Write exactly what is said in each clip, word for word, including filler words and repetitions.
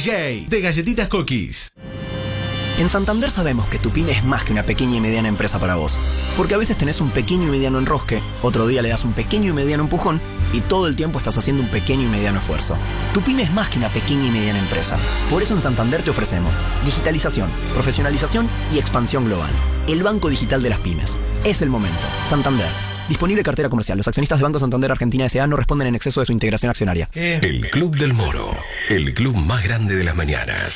J de Galletitas Cookies. En Santander sabemos que tu pyme es más que una pequeña y mediana empresa para vos. Porque a veces tenés un pequeño y mediano enrosque, otro día le das un pequeño y mediano empujón y todo el tiempo estás haciendo un pequeño y mediano esfuerzo. Tu pyme es más que una pequeña y mediana empresa. Por eso en Santander te ofrecemos digitalización, profesionalización y expansión global. El banco digital de las pymes. Es el momento. Santander. Disponible cartera comercial. Los accionistas de Banco Santander Argentina S A no responden en exceso de su integración accionaria. ¿Qué? El Club del Moro. El club más grande de las mañanas.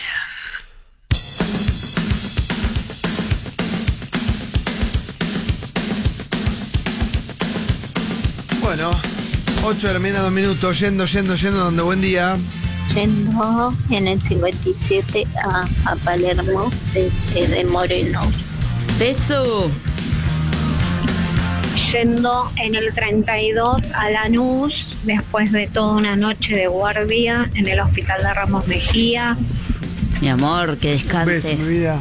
Bueno, ocho de la mañana, dos minutos, yendo, yendo, yendo, donde buen día. Yendo en el cincuenta y siete a, a Palermo, de, de Moreno. Beso. Yendo en el treinta y dos a Lanús, después de toda una noche de guardia en el hospital de Ramos Mejía. Mi amor, que descanses. Un beso, mi vida.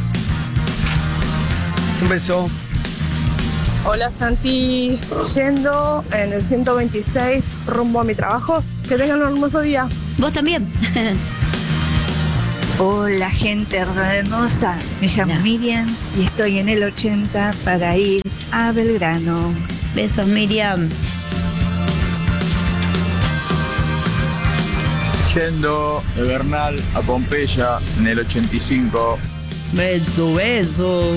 Un beso. Hola Santi, yendo en el ciento veintiséis rumbo a mi trabajo. Que tengan un hermoso día. Vos también. Hola gente hermosa, me llamo Hola. Miriam y estoy en el ochenta para ir a Belgrano. Besos Miriam. Yendo de Bernal a Pompeya en el ochenta y cinco. Beso, beso.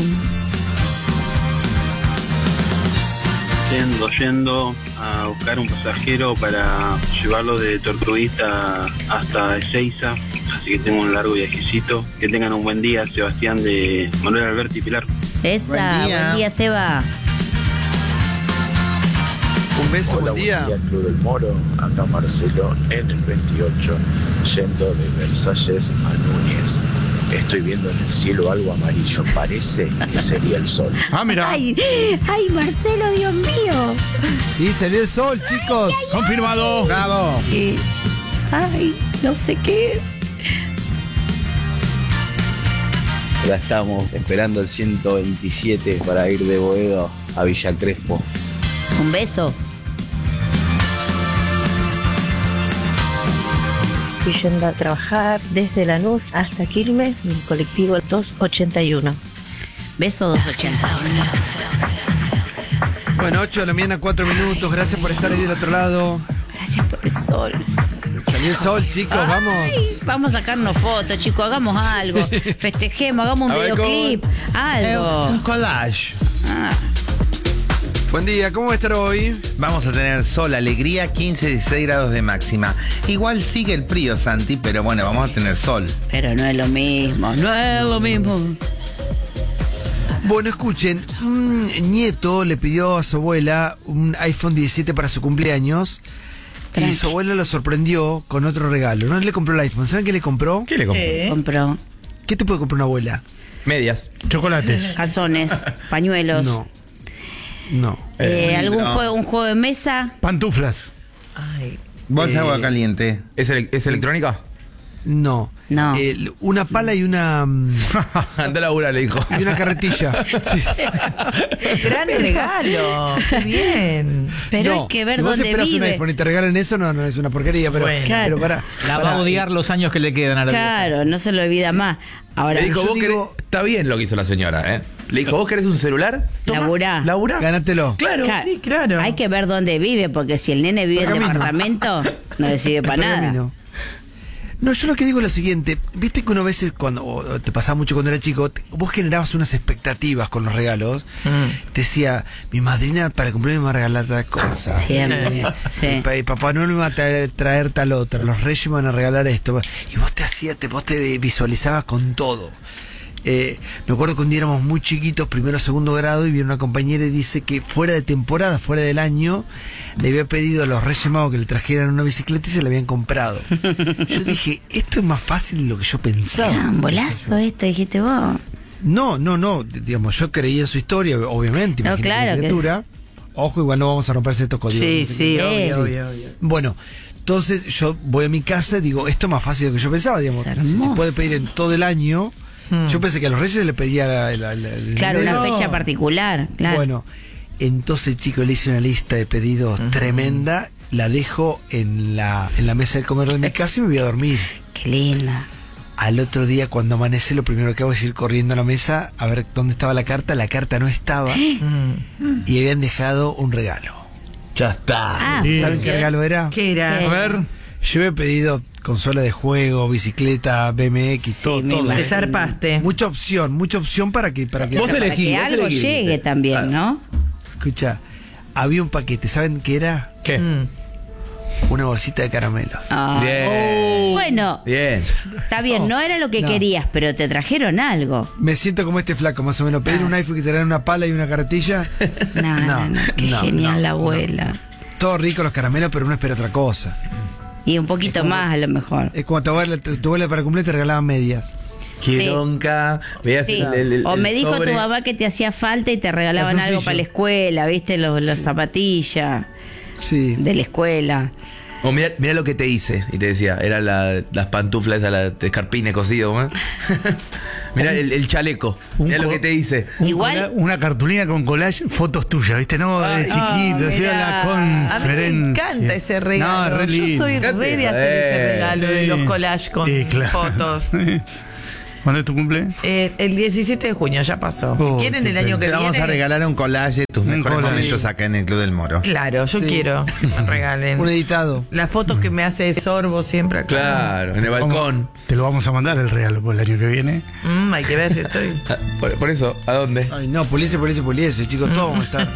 Yendo, yendo a buscar un pasajero para llevarlo de Tortuguita hasta Ezeiza, así que tengo un largo viajecito. Que tengan un buen día, Sebastián de Manuel Alberti y Pilar. Esa, buen día, buen día Seba. Un beso, Hola, buen día. Buen día, Club del Moro, acá Marcelo en el veintiocho, yendo de Versalles a Núñez. Estoy viendo en el cielo algo amarillo, parece que sería el sol. Ah, mira. Ay, ay, Marcelo, Dios mío. Sí, salió el sol, chicos. Ay, ay, confirmado. Ay. Bravo. Eh, ay, no sé qué es. Ya estamos esperando el ciento veintisiete para ir de Boedo a Villa Crespo. Un beso. Estoy yendo a trabajar desde Lanús hasta Quilmes, en el colectivo doscientos ochenta y uno. Beso doscientos ochenta y uno. Bueno, ocho de la mañana, cuatro minutos. Gracias por estar ahí del otro lado. Gracias por el sol. Salió el sol, chicos, Ay, vamos. Vamos a sacarnos fotos, chicos, hagamos algo. Festejemos, hagamos un videoclip, algo. Un collage. Ah. Buen día, ¿cómo va a estar hoy? Vamos a tener sol, alegría, quince, dieciséis grados de máxima. Igual sigue el frío, Santi, pero bueno, vamos a tener sol. Pero no es lo mismo, no es lo mismo. Bueno, escuchen, un nieto le pidió a su abuela un iPhone diecisiete para su cumpleaños. Tranqui. Y su abuela lo sorprendió con otro regalo. No le compró el iPhone. ¿Saben qué le compró? ¿Qué le compró? ¿Qué? Compró ¿Qué te puede comprar una abuela? Medias. Chocolates. calzones, pañuelos. No. No. Eh, Eh, ¿Algún no. juego, un juego de mesa? Pantuflas. Ay. Bolsa de Eh, agua caliente. ¿Es, ele- ¿Es electrónica? No. No. Eh, una pala y una. Anda a laburar, le dijo. Y una carretilla. Sí. Gran regalo. Qué bien. Pero No, hay que ver si vos dónde esperás un vive. iPhone y te regalan eso, no, no es una porquería, pero, Bueno. pero para, La va para- a odiar los años que le quedan a la Claro, no se lo olvida más. Ahora, Le dijo, yo vos digo- querés... Está bien lo que hizo la señora, ¿eh? Le dijo, ¿vos querés un celular? Toma, Laburá. Laburá. Gánatelo. Claro. Claro, Sí, claro. hay que ver dónde vive, porque si el nene vive en Pergamino. departamento, no le sirve para nada. Pergamino. No, yo lo que digo es lo siguiente. Viste que uno a veces, cuando o te pasaba mucho cuando era chico, te- vos generabas unas expectativas con los regalos. Mm. Te decía, mi madrina para cumpleaños me va a regalar tal cosa. Siempre, Eh, sí. mi pa- y papá Noel me va a traer, traer tal otra. Los reyes me van a regalar esto. Y vos te hacías, te, vos te visualizabas con todo. Eh, me acuerdo que un día éramos muy chiquitos, primero o segundo grado, y viene una compañera y dice que fuera de temporada, fuera del año, le había pedido a los Reyes Magos que le trajeran una bicicleta y se la habían comprado. Yo dije, esto es más fácil de lo que yo pensaba. Ah, un bolazo este, dijiste vos. No, no, no, digamos, yo creía en su historia, obviamente. No, imagínate claro la que criatura. Ojo, igual no vamos a romperse estos códigos. Sí, No sé sí, qué. obvio, obvio, obvio. Bueno, entonces yo voy a mi casa y digo, esto es más fácil de lo que yo pensaba, digamos. Es Si se hermoso. puede pedir en todo el año. Hmm. Yo pensé que a los Reyes se le pedía la, la- la- el Claro, dinero. una fecha particular. Claro. Bueno, entonces, chicos, le hice una lista de pedidos Ujú. tremenda. La dejo en la, en la mesa del comedor de mi casa y me voy a dormir. Qué linda. Al otro día, cuando amanece, lo primero que hago es ir corriendo a la mesa a ver dónde estaba la carta. La carta no estaba y habían dejado un regalo. Ya está. Ah, ¿Saben qué regalo era? ¿Qué era? ¿Qué? A ver. Yo había pedido consola de juego, bicicleta, B M X, Sí, todo, me todo. imagino. Te zarpaste. Mucha opción, mucha opción para que... Para que Vos Para elegí, que vos algo elegí. llegue también, ¿no? Escucha, había un paquete, ¿saben qué era? ¿Qué? Mm. Una bolsita de caramelo. Ah. Bien. Bueno, Bien. está bien, no era lo que No. querías, pero te trajeron algo. Me siento como este flaco, más o menos. Pedir un iPhone que te dan una pala y una carretilla. No, no, no, qué no, genial no, la no. abuela. Todo rico los caramelos, pero uno espera otra cosa. Y un poquito más a lo mejor. Es como tu abuela, tu, tu abuela para cumplir te regalaban medias. Qué Sí. bronca. Veías Sí. el, el- el- O me el dijo sobre. tu mamá que te hacía falta y te regalaban algo Calzoncillo. para la escuela, ¿viste? Los, las zapatillas Sí. de la escuela. O mira, mira lo que te hice. Y te decía, eran la- las pantuflas, esas, las escarpines cosidos. ¿no? Mira el, el chaleco. Un Mira lo co- que te hice. Un Igual- cola- una cartulina con collage, fotos tuyas, ¿viste? No, de Ay, chiquito, hacía mirá. la A mí me conferencia. encanta ese regalo. No, re Yo lindo. soy re de hacer ese Eh, regalo de sí. los collages con Sí, claro. fotos. ¿Cuándo es tu cumple? Eh, el diecisiete de junio ya pasó. Oh, si quieren qué el año que Te viene. vamos a regalar un collage de tus Un mejores collage. momentos acá en el Club del Moro. Claro, yo Sí. quiero que me regalen. Un editado. Las fotos que me hace Sorbo siempre acá. Claro, en el balcón. Te lo vamos a mandar el regalo por el año que viene. Mm, hay que ver si estoy. Ah, Por, por eso, ¿a dónde? Ay, no, puliese, puliese, puliese, chicos, todos vamos a estar.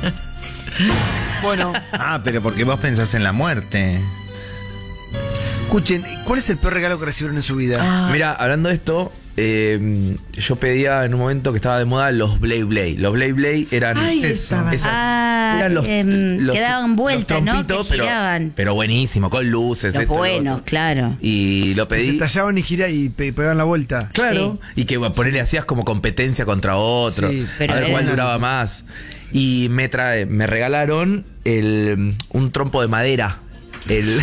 Bueno, Ah, pero porque vos pensás en la muerte. escuchen, ¿cuál es el peor regalo que recibieron en su vida? Ah, Mira, hablando de esto, eh, yo pedía en un momento que estaba de moda los Blade Blade. Los Blade Blade eran. Ay, Eso, estaba. esa- Ah, eran los, em, los- que daban los vueltas, ¿no? trompitos, Que pero, giraban. pero buenísimo, con luces. Los esto, lo buenos, otro. claro. Y lo Que se pedí. tallaban y gira y pe- pegaban la vuelta. Claro. Y que bueno, ponerle hacías como competencia contra otro. Sí, pero a ver cuál eran- duraba más. Y me trae, me regalaron el un trompo de madera. El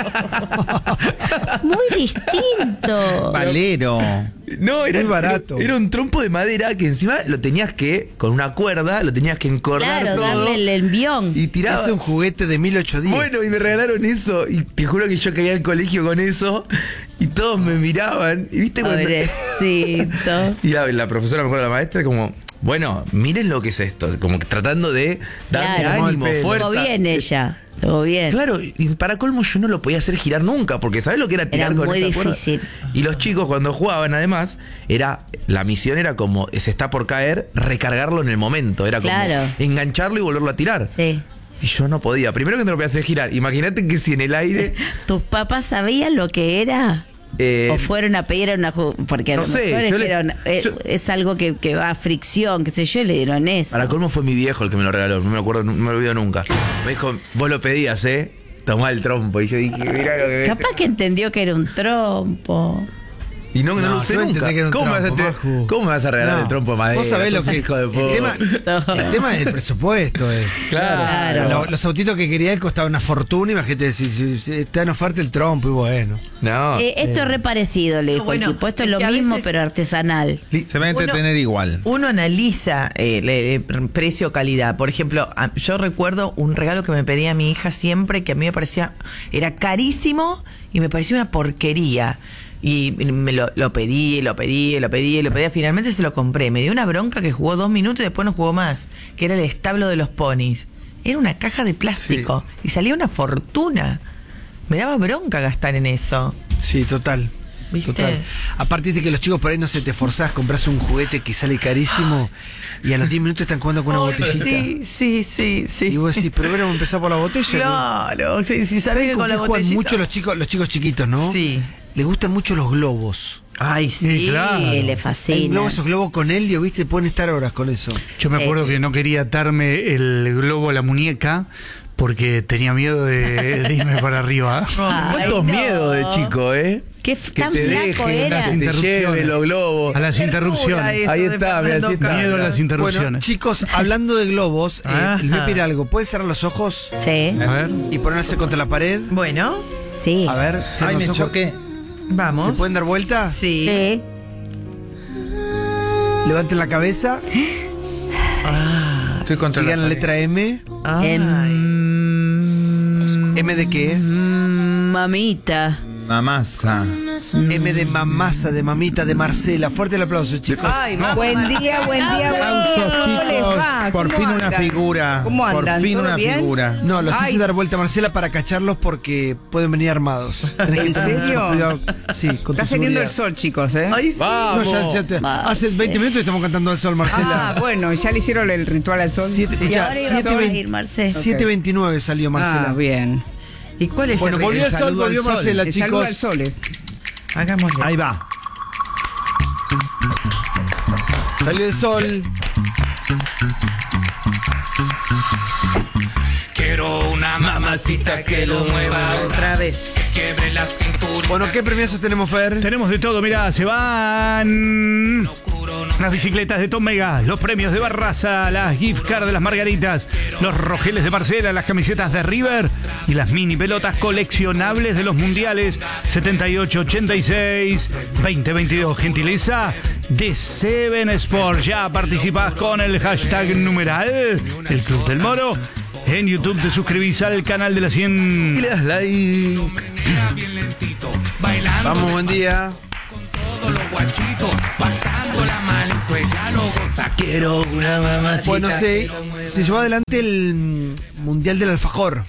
Muy distinto. Valero. No, era Muy barato. Era, era un trompo de madera que encima lo tenías que, con una cuerda, lo tenías que encorvar Claro, todo. darle el envión. Y tiraba. Es un juguete de mil ochocientos diez. Bueno, y me regalaron eso. Y te juro que yo caía al colegio con eso. Y todos me miraban. Y viste cuando. Pobrecito. Y la, la profesora, me acuerdo, la maestra, como, bueno, miren lo que es esto. Como que tratando de darme Claro. ánimo, fuerza. Estuvo bien ella. Estuvo bien. Claro, y para colmo yo no lo podía hacer girar nunca, porque ¿sabes lo que era tirar Era con muy esa cuerda? difícil. Y los chicos cuando jugaban además, era la misión era como se está por caer, recargarlo en el momento, era como Claro. engancharlo y volverlo a tirar. Sí. Y yo no podía. Primero que no lo podía hacer girar. Imagínate que si en el aire ¿Tus papás sabían lo que era? eh, ¿O fueron a pedir a una ju- porque a no lo sé, mejor es, yo que le- era una- eh, yo- es algo que, que va a fricción, qué sé yo, le dieron eso. para colmo fue mi viejo el que me lo regaló, no me acuerdo, no me lo olvido nunca. Me dijo, vos lo pedías, ¿eh? Tomá el trompo. Y yo dije, mirá lo que... Capaz que entendió que era un trompo. Y no, no, No, lo usé yo nunca. entendí que era un ¿Cómo, me vas a trompo, te- Maju. ¿Cómo me vas a regalar No. el trompo de madera? Vos sabés lo Sos que hijo de el puta. tema, el tema es el presupuesto. Eh. Claro. Lo- los autitos que quería él costaban una fortuna. Imagínate, si, si, si está en oferta el trompo y bueno. No. Eh, esto es re parecido, le dijo Bueno, el tipo. Esto es es lo que a mismo, veces- pero artesanal. Se va a entretener igual. Uno analiza eh, le- eh, precio-calidad. Por ejemplo, a- yo recuerdo un regalo que me pedía mi hija siempre, que a mí me parecía, era carísimo y me parecía una porquería. Y me lo, lo pedí, lo pedí, lo pedí, lo pedí. Finalmente se lo compré. Me dio una bronca que jugó dos minutos y después no jugó más. Que era el establo de los ponis. Era una caja de plástico y salía una fortuna. Me daba bronca gastar en eso. Sí, total. ¿Viste? Total. Aparte de que los chicos por ahí no se te forzás, compras un juguete que sale carísimo y a los diez minutos están jugando con una Ay, botellita. sí, sí, sí, sí. Y vos decís, pero hubiéramos empezado por la botella. Claro, sí, sí, sabés que con la juegan botellita. mucho los chicos, los chicos chiquitos, ¿no? Sí. Les gustan mucho los globos. Ay, sí. Sí, claro. Sí, le Hay fascina. globos, esos globos con helio, ¿viste? Pueden estar horas con eso. Yo me Sí. acuerdo que no quería atarme el globo a la muñeca porque tenía miedo de, de irme para arriba. Ay, ¿Cuántos no. miedos de chico, eh? Qué f- Que tan te flaco dejen, era. las que te interrupciones. lleven los globos. A las interrupciones. eso Ahí de está, mira, Fernando así está. Miedo a las Bueno, interrupciones. chicos, hablando de globos, eh, Ajá. les voy a pedir algo. ¿Pueden cerrar los ojos Sí, A ver. y ponerse contra la pared? Bueno, sí. A ver, Ay, cierren me los ojos. choqué. vamos. ¿Se pueden dar vuelta? Sí. Sí. Levanten la cabeza, Estoy contra digan la pared. letra M. Ay. ¿M de qué es? Mm, mamita. Mamasa. M de mamasa, de mamita, de Marcela. Fuerte el aplauso, chicos. Ay, buen día, buen día, buen día. Aplausos, ¿Cómo les chicos. va? Por ¿Cómo fin una andan? figura. ¿Cómo Por andan? fin ¿Todo una bien? figura. No, los Ay. hice dar vuelta a Marcela para cacharlos porque pueden venir armados. Tenés que ¿En tener mucho serio? cuidado. Sí, con Está tu saliendo seguridad. el sol, chicos, ¿eh? Ay, sí. No, ya- ya te- hace veinte minutos estamos cantando al sol, Marcela. Ah, bueno, ¿ya le hicieron el ritual al sol? Siete- Y ya, ahora iba siete a veinte- ir, Marcela. siete veintinueve salió Marcela. Ah, bien. ¿Y cuál es Bueno, el volvió el sol, saludo al volvió sol. Marcela, El saludo chicos. al sol es. Hagámoslo. Ahí va. Salió el sol. Quiero una mamacita que lo mueva Otra vez. que quiebre la cintura. Bueno, ¿qué premiazos tenemos, Fer? Tenemos de todo, mirá, se van las bicicletas de Tom Mega, los premios de Barraza, las gift cards de las Margaritas, los rojeles de Marcela, las camisetas de River y las mini pelotas coleccionables de los mundiales setenta y ocho, ochenta y seis, veinte veintidós. Gentileza de Seven Sport. Ya participás con el hashtag numeral El Club del Moro. En YouTube te suscribís al canal de la cien. Y le das like. Vamos, buen día. Quiero una mamacita. Bueno, se, se llevó adelante el mm, Mundial del Alfajor.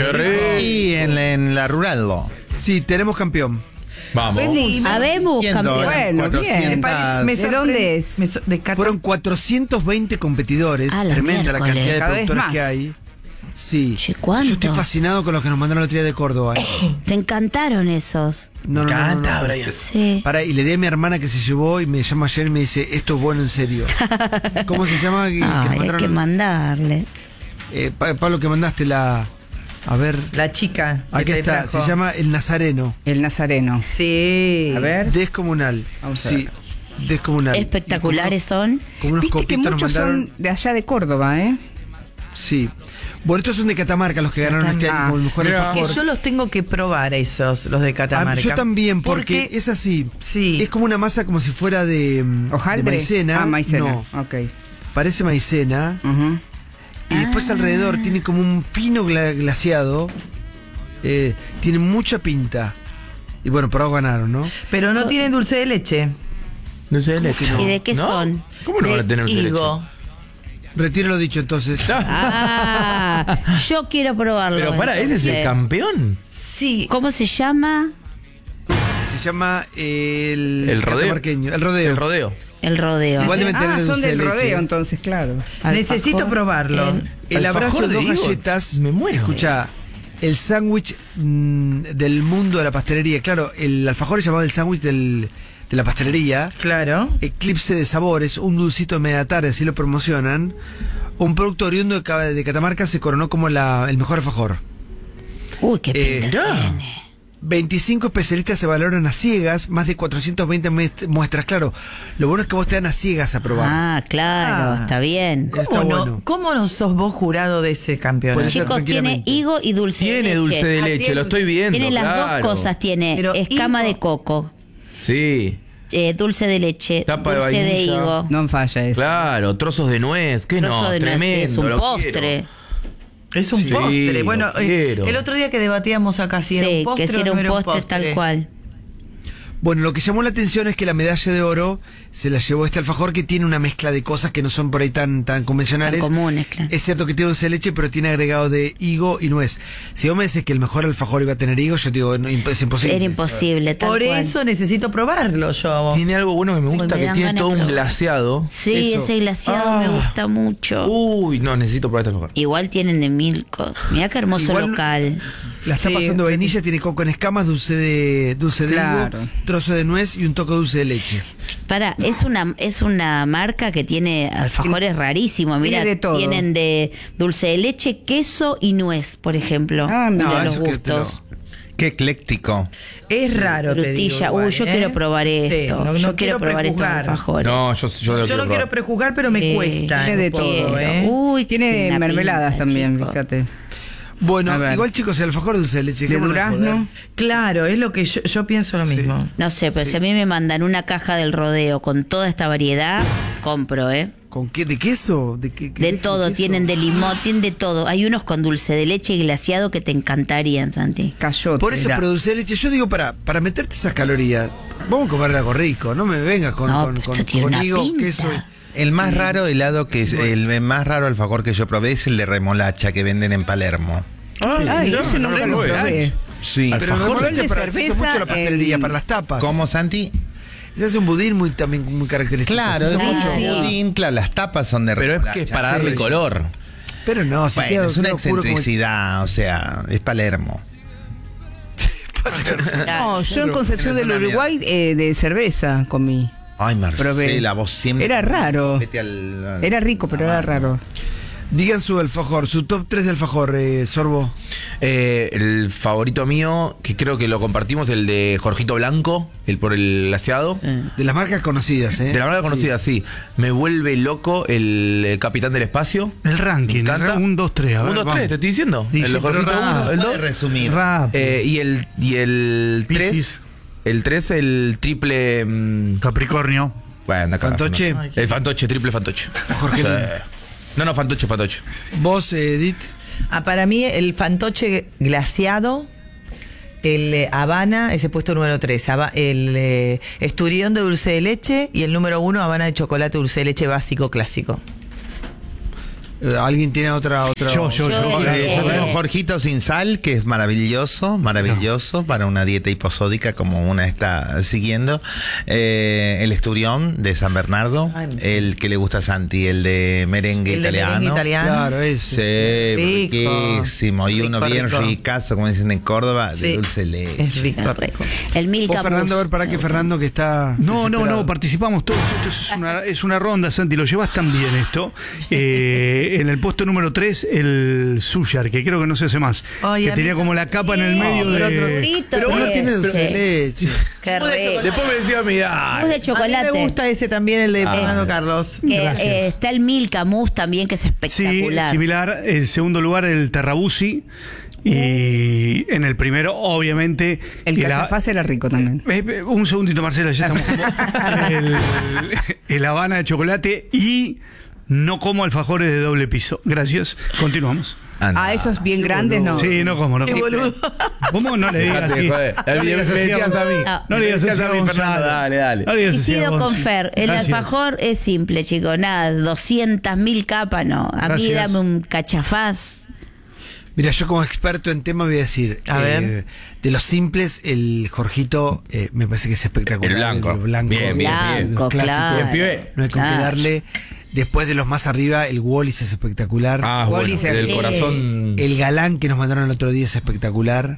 Y en, en la rural. Sí, tenemos campeón. Vamos. Habemos ¿Quién campeón. dona? Bueno, bien. Me parece- me ¿De sorprende- dónde es? Me so- de Cata- Fueron cuatrocientos veinte competidores. A la Tremenda la miércoles. cantidad de Cada vez productores más. que hay. Sí. Che, ¿cuánto? Yo estoy fascinado con los que nos mandaron la tría de Córdoba. ¿eh? Se encantaron esos. No, no, no, no, Canta, no. Brian. Sí. Pará, y le di a mi hermana que se llevó y me llama ayer y me dice, esto es bueno en serio. ¿Cómo se llama? Que- que nos Ay, hay mandaron- que mandarle. Eh, Pa- Pablo, que mandaste la... A ver, La chica. que aquí te está, trajo. se llama El Nazareno. El nazareno. Sí. A ver. Descomunal. Vamos a Sí, ver. descomunal. Espectaculares son. Como unos Viste que copitos nos muchos mandaron. son de allá de Córdoba, ¿eh? Sí. Bueno, estos son de Catamarca los que ganaron este año Ah, como el mejor Que alfajor. yo los tengo que probar esos, los de Ah, Catamarca. yo también, porque, es así. Sí. Es como una masa como si fuera de, mm, de ¿Hojaldre? maicena. Ah, maicena. No, Ok. parece maicena. Ujú. Y después alrededor tiene como un fino gla- glaseado. Eh, tiene mucha pinta. Y bueno, por algo ganaron, ¿no? Pero no tienen dulce de leche. Dulce de leche. ¿Y de qué ¿No? son? ¿Cómo no van a tener dulce de leche? Higo. Retiro lo dicho entonces. Ah, yo quiero probarlo. Pero para, ese es el entonces. campeón. Sí. ¿Cómo se llama? Se llama el... El rodeo. catamarqueño, El rodeo. El rodeo. El rodeo. Igual deben tener Ah, son dulce del de leche. rodeo, entonces, claro. Necesito Alfajor, probarlo. el- El abrazo Alfajor de dos de higo. galletas. Me muero. Escucha, el sándwich mm, del mundo de la pastelería. Claro, el alfajor es llamado el sándwich del, de la pastelería. Claro. Eclipse de sabores, un dulcito de media tarde, así lo promocionan. Un producto oriundo de, Ca- de Catamarca se coronó como la, el mejor alfajor. Uy, qué Eh, pinta mirá. tiene. veinticinco especialistas se valoran a ciegas, más de cuatrocientos veinte muest- muestras. Claro, lo bueno es que vos te dan a ciegas a probar. Ah, claro, Ah. está bien. Está ¿Cómo no, bueno. ¿Cómo no sos vos jurado de ese campeonato? Puede ser Chicos, tiene tranquilamente. higo y dulce de Tiene leche. dulce de Ah, leche, tiene lo estoy viendo. Tiene las claro. dos cosas, tiene Pero escama higo- de coco, Sí. eh, dulce de leche, Tapa de dulce de, vainilla. higo, No falla eso. Claro, trozos de nuez. ¿Qué trozo no? de nuez, Tremendo. es un lo postre. quiero. Es un Sí, postre. lo Bueno, eh, quiero. el otro día que debatíamos acá si era Sí, un postre que si o era no un era postre tal cual. Bueno, lo que llamó la atención es que la medalla de oro se la llevó este alfajor que tiene una mezcla de cosas que no son por ahí tan, tan convencionales. Tan comunes, claro. Es cierto que tiene dulce de leche, pero tiene agregado de higo y nuez. Si vos me decís que el mejor alfajor iba a tener higo, yo te digo, no, imp- es imposible. Era imposible, tal Por cual. eso necesito probarlo yo. Tiene algo bueno que me gusta, me que dan tiene ganas todo de un probar. glaseado. Sí, Eso. ese glaseado Ah. me gusta mucho. Uy, no, necesito probar este alfajor. Igual tienen de mil cosas. Mirá qué hermoso Igual- local. La está Sí. pasando vainilla, tiene coco en escamas, dulce de dulce de Claro. higo, trozo de nuez y un toque de dulce de leche. Para, es una es una marca que tiene alfajores rarísimos. Mira, Tiene de todo. tienen de dulce de leche, queso y nuez, por ejemplo. Ah, Mira no, los eso que te lo- gustos. Qué ecléctico. Es raro, te digo. Frutilla. igual, Uy, yo ¿eh? quiero probar Sí, esto. no- no yo quiero quiero probar estos prejuzgar. alfajores. No, yo, yo, lo Yo quiero no quiero probar. prejuzgar, pero me Sí, cuesta. Tiene de un poco, todo. ¿eh? Uy, Tiene una mermeladas pinta, también, chico. fíjate. Bueno, A ver. igual chicos, el alfajor de dulce de leche. De ¿qué van a joder? durazno. Claro, es lo que yo, yo pienso lo mismo. No sé, pero si a mí me mandan una caja del rodeo con toda esta variedad, compro, ¿eh? ¿Con qué? ¿De queso? ¿De, qué, qué De deje todo, queso? tienen de limón, tienen de todo. Hay unos con dulce de leche y glaseado que te encantarían, Santi. Cayote. Por eso, Mira. produce de leche. Yo digo, para, para meterte esas calorías, vamos a comer algo rico. No me vengas con, No, con, esto con, tiene con una higo, pinta. queso. El más raro helado que el más raro alfajor que yo probé es el de remolacha que venden en Palermo. Ay, no, ese no nunca lo lo probé. probé. Sí. Pero Alfajor remolacha de para, se usa cerveza, mucho la pastelería, el- para las tapas. ¿Cómo, Santi? Se hace un budín muy, también muy característico. Claro, Se es usa mucho mucho. Sí. budín, claro, las tapas son de Pero es remolacha. que es para sí. darle color. Pero no, si Bueno, queda- es una queda oscuro como- excentricidad, o sea, es Palermo. No, yo en Concepción del Tienes una Uruguay eh, de cerveza comí. Ay, Probé. Marcela, vos siempre... Era raro. Vete al- al- Era rico, pero era raro. Digan su alfajor, su top tres de alfajor, eh, Sorbo. Eh, el favorito mío, que creo que lo compartimos, el de Jorgito Blanco, el por el glaseado. De las marcas conocidas, ¿eh? De la marca conocida, sí. Me vuelve loco el, eh, Capitán del Espacio. El ranking, Me encanta. un, dos, tres. A ver, Un, dos, vamos. tres, te estoy diciendo. Dice, el de pero Jorgito rap- uno, el Puede dos. resumir. Rap. Eh, y el y el Piscis. tres. El tres, el triple. mm, Capricornio. bueno, acá, Fantoche. no. El fantoche, triple fantoche. Jorge Sí. Lin. No, no, fantoche, fantoche. Vos, eh, Edith. Ah, para mí el fantoche glaseado, el eh, Habana, ese puesto número tres, el eh, esturión de dulce de leche y el número uno, Habana de chocolate dulce de leche básico clásico. Eh, ¿Alguien tiene otra? otra Yo, yo, yo. Yo, Eh, eh, yo tengo Jorgito sin sal, que es maravilloso, maravilloso para una dieta hiposódica como una está siguiendo. Eh, el esturión de San Bernardo, Ay, el que le gusta a Santi, el de merengue El de italiano. merengue italiano. Claro, Sí, ese. Rico. riquísimo. Y uno Rico, bien rico. ricazo, como dicen en Córdoba, de Sí. dulce de leche. Es rico. rico. El Vos, Milka Fernando, a ver, Mousse. para que Fernando que está. No, no, desesperado. no, participamos todos. Esto es una, es una ronda, Santi, lo llevas tan bien esto. Eh, en el puesto número tres, el Suyar, que creo que no se hace más. Ay, que a tenía mí como la capa en el Sí, medio pero de... otro frito, Pero uno eh, tiene dulce sí. de leche. Qué rico. Después me decía, mira. Mousse de A chocolate. mí me gusta ese también, el de Ah. Fernando Carlos. Que, Gracias. eh, está el Milka Mousse también, que es Sí, espectacular. similar. En segundo lugar, el Terrabusi. Y en el primero, obviamente... El la- cachafaz era rico también. Eh, eh, un segundito, Marcela, ya estamos. el, el Habana de chocolate y no como alfajores de doble piso. Gracias. Continuamos. Anda. Ah, esos bien grandes no. Sí, no como, no Qué como. boludo. ¿Cómo no le digas Dejate de así? joder. No le digas Me así a decías a mí. No. No le digas Me así a decías a mí, Gonzalo. Fernando, dale, dale. No le digas así a Coincido con Gonzalo. Fer, el Gracias. alfajor es simple, chicos, nada, doscientas mil capas, no. A mí Gracias. dame un cachafaz. Mira, yo como experto en tema voy a decir, A eh, ver. de los simples, el Jorgito eh, me parece que es espectacular. El blanco. El blanco, Bien, bien, el Blanco, clásico. claro. Bien, pibe. No hay con qué Claro. darle. Después de los más arriba, el Wallis es espectacular. Ah, Wally bueno, se del ríe. corazón. El galán que nos mandaron el otro día es espectacular.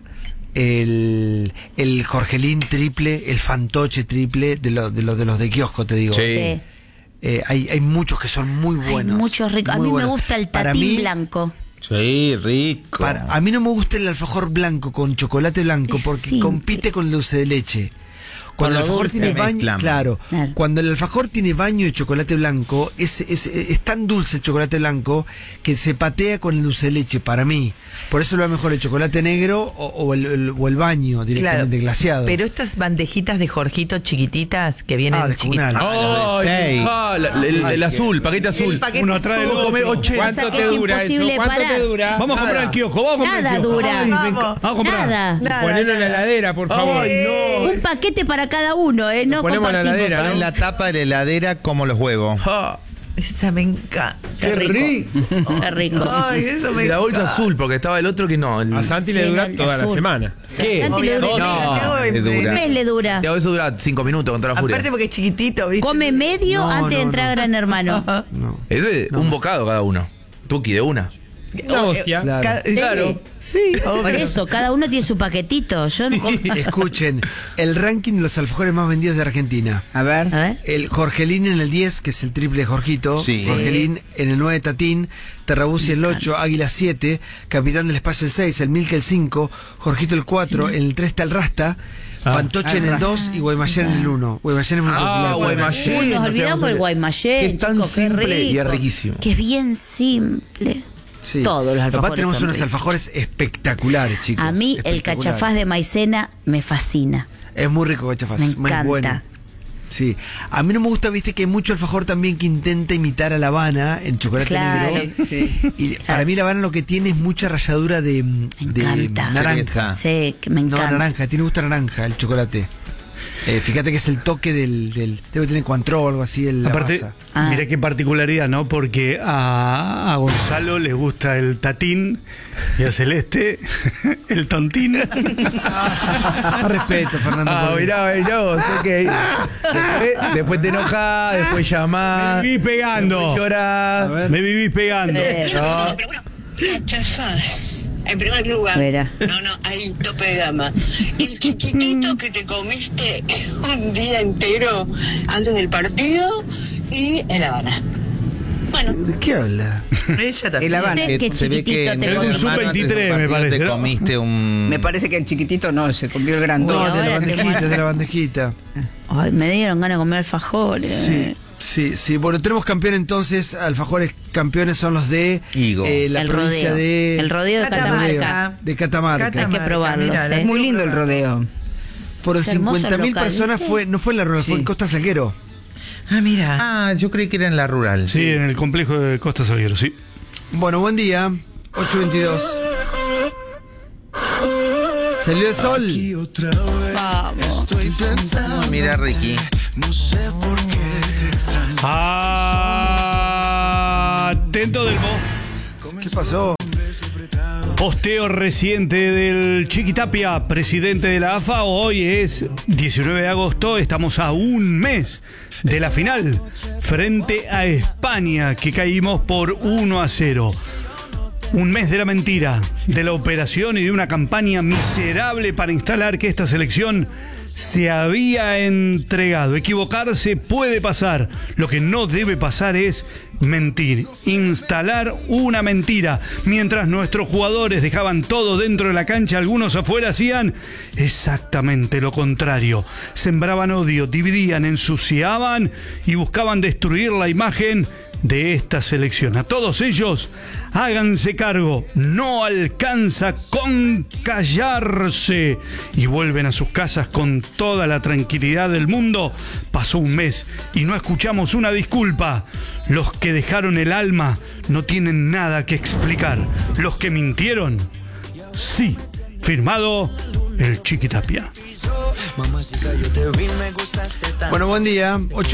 El, el Jorgelín triple, el fantoche triple, de, lo- de, los de los de kiosco, te digo. Sí. Sí. Eh, hay, hay muchos que son muy Hay buenos. muchos ricos. A muy mí me buenos. gusta el Para tatín mí, blanco. Sí, rico. para- a mí no me gusta el alfajor blanco con chocolate blanco Es porque simple. compite con el dulce de leche. Cuando el Con lo alfajor dulce. tiene Se baño, mezclan. claro, Claro. cuando el alfajor tiene baño de chocolate blanco, es, es, es tan dulce el chocolate blanco que se patea con el dulce de leche para mí. Por eso lo va mejor el chocolate negro o, o el, el- o el baño directamente Claro, glaseado. pero estas bandejitas de Jorgito chiquititas que vienen Ah, de chiquititas. comunal. Ay, hija, la- la- el, el azul, paquete azul. El paquete Uno atrás del azul. otro. Comer ochenta. Pasa que es imposible parar. Vamos a comprar el kiosco, vamos a comprar Nada el kiosco. dura. Ay, me Vamos. enca- Vamos a comprar. Nada. Nada, Ponelo en la nada. heladera, por favor. Ay, no. Un paquete para cada uno, ¿eh? No ponemos en la compartimos. heladera, En la tapa de la heladera como los huevos. Ah, Esa me encanta. Qué rico. Qué rico. Ay, eso me y la bolsa encanta. azul, porque estaba el otro que no. el- A Santi Sí, le dura no, el toda la azul. semana. Sí, a Santi le dura- Obviamente, No, hago en- es dura. Un mes le dura. Ya, eso dura cinco minutos con toda la furia. Aparte porque es chiquitito, ¿viste? Come medio No, antes de no, entrar no. a Gran Hermano. No. Eso es un bocado cada uno. Tuki de una. Una hostia. Claro. Ca- Claro. Sí, Por obvio. eso, cada uno tiene su paquetito. Yo no com- Escuchen, el ranking de los alfajores más vendidos de Argentina. A ver. A ver. El Jorgelín en el diez, que es el triple de Jorgito. Sí. Jorgelín en el nueve, Tatín. Terrabusi el ocho, Águila siete. Capitán del Espacio el seis. El Milka el cinco. Jorgito el cuatro. En el tres está el Rasta. Fantoche en el dos y Guaymallén en el uno. Guaymallén es muy Ah, popular. Guaymallén. Uy, nos no olvidamos tenemos del que- Guaymallén. que es tan chicos, qué simple y rico. es riquísimo. Que es bien simple. Sí. Todos los alfajores Papá, tenemos son unos ricos. alfajores espectaculares, chicos. A mí el Espectaculares. cachafaz de maicena me fascina. Es muy rico cachafaz. Me muy encanta. bueno. Sí, a mí no me gusta, viste que hay mucho alfajor también que intenta imitar a La Habana, el chocolate Claro, negro. sí. Y para mí La Habana lo que tiene es mucha ralladura de, de encanta. naranja. Sí, que me encanta. No, naranja, tiene gusto a naranja el chocolate. Eh, fíjate que es el toque del, del debe tener Cointreau o algo así en la Aparte, masa. Ah. mirá qué particularidad, ¿no? Porque a, a Gonzalo le gusta el tatín y a Celeste el tontín. Más respeto, Fernando. Ah, por- mirá, mirá vos, ok. Después, después te enojás, después llamás. Me vivís pegando. después llorás. Me vivís pegando. No. La chafás. En primer lugar, Verá. no, no, hay tope de gama. El chiquitito que te comiste un día entero antes del partido y en La Habana. Bueno. ¿De qué habla? Ella también. El Habana. Sé que Se ve que chiquitito en te el comí. comí. Un sub hermano, antes del veintitrés, me partido parece, te ¿no? comiste un... Me parece que el chiquitito no, se comió el grandote. No, de ahora la te bandejita, muero. de la bandejita. Ay, me dieron ganas de comer alfajores. Sí, sí, sí. Bueno, tenemos campeón entonces. Alfajores campeones son los de Higo. eh, la El provincia rodeo. de El rodeo de Catamarca. Catamarca. de Catamarca. Hay que Catamarca, probarlos, mirá, ¿eh? Es muy lindo el rodeo. Fueron Es hermoso cincuenta mil local, personas, ¿viste? fue, no fue en la rural, fue Sí. en Costa Salguero. Ah, mira. Ah, yo creí que era en la rural. Sí, en el complejo de Costa Salguero, sí. Bueno, buen día. ocho veintidós. Salió el sol. Vamos. Ah, mira, Ricky. Atento del Mo. ¿Qué pasó? Posteo reciente del Chiquitapia, presidente de la A F A. Hoy es diecinueve de agosto, estamos a un mes de la final frente a España, que caímos por uno a cero. Un mes de la mentira, de la operación y de una campaña miserable para instalar que esta selección se había entregado. Equivocarse puede pasar. Lo que no debe pasar es mentir. Instalar una mentira. Mientras nuestros jugadores dejaban todo dentro de la cancha, algunos afuera hacían exactamente lo contrario. Sembraban odio, dividían, ensuciaban y buscaban destruir la imagen de esta selección. A todos ellos, háganse cargo. No alcanza con callarse. Y vuelven a sus casas con toda la tranquilidad del mundo. Pasó un mes y no escuchamos una disculpa. Los que dejaron el alma no tienen nada que explicar. Los que mintieron, sí. Firmado el Chiquitapia. Bueno, buen día. ocho